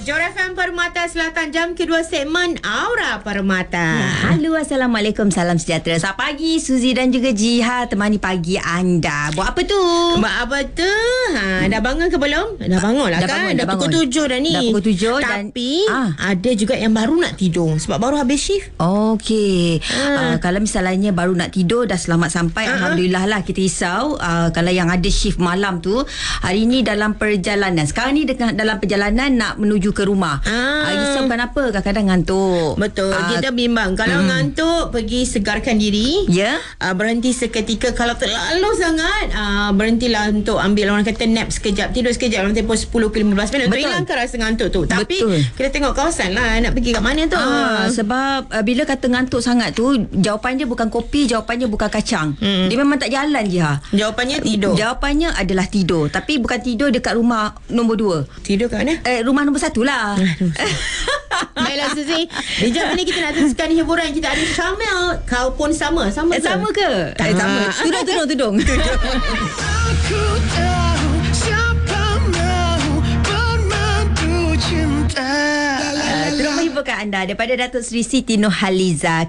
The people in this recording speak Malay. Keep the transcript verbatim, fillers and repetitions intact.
Johor F M Permata Selatan, jam kedua segmen Aura Permata. Ya, halo, Assalamualaikum, salam sejahtera. Selamat pagi Suzy dan juga Jiha, temani pagi anda. Buat apa tu? Buat apa tu? Ha, dah bangun ke belum? Dah bangun lah Dah kan? bangun, dah dah pukul bangun. tujuh dah ni. Dah pukul tujuh dan- Tapi Ah. ada juga yang baru nak tidur sebab baru habis shift. Okey. Ha. Uh, kalau misalnya baru nak tidur dah selamat sampai, Ha-ha. alhamdulillah lah. Kita risau uh, kalau yang ada shift malam tu, hari ni dalam perjalanan. Sekarang ni dengan dalam perjalanan nak menuju ke rumah. Ah. Uh, risau kenapa? Kadang-kadang ngantuk. Betul. Ah, Kita bimbang. Kalau mm. ngantuk, pergi segarkan diri. Ya. Uh, berhenti seketika. Kalau terlalu sangat, uh, berhentilah untuk ambil, orang kata, nap sekejap. Tidur sekejap dalam tempoh sepuluh ke lima belas minit. Untuk Betul. hilangkan rasa ngantuk tu. Tapi Betul. kita tengok kawasan lah. Nak pergi kat mana tu? Ah, sebab uh, bila kata ngantuk sangat tu, jawapan dia bukan kopi, jawapannya bukan kacang. Mm. Dia memang tak jalan je. Ha. Jawapannya tidur. Jawapannya adalah tidur. Tapi bukan tidur dekat rumah nombor dua. Tidur kat mana? Eh, rumah nombor satu lah. Baiklah Suzy, di jam ini kita nak teruskan hiburan. Kita ada Syamil. Kau pun sama. Sama Eh, ke? sama ke? Eh, sama. Tudung, tudung, tudung. Aku tahu siapa mahu bermadu cinta. Uh, terus menghiburkan anda daripada Datuk Seri Siti Nurhaliza.